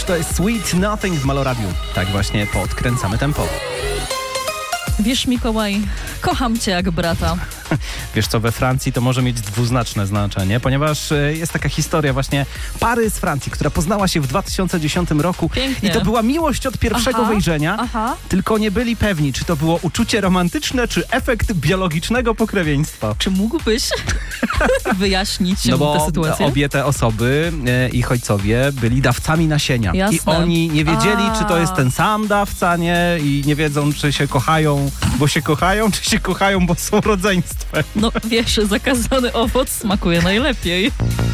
To jest Sweet Nothing w Maloradiu. Tak właśnie podkręcamy tempo. Wiesz, Mikołaj, kocham cię jak brata. Wiesz co, we Francji to może mieć dwuznaczne znaczenie, ponieważ jest taka historia właśnie pary z Francji, która poznała się w 2010 roku. Pięknie. I to była miłość od pierwszego wejrzenia, tylko nie byli pewni, czy to było uczucie romantyczne, czy efekt biologicznego pokrewieństwa. Czy mógłbyś wyjaśnić No bo tę sytuację? obie te osoby, ich ojcowie, byli dawcami nasienia. Jasne. I oni nie wiedzieli, czy to jest ten sam dawca, nie? I nie wiedzą, czy się kochają, bo się kochają, czy się kochają, bo są rodzeństwem. No wiesz, zakazany owoc smakuje najlepiej.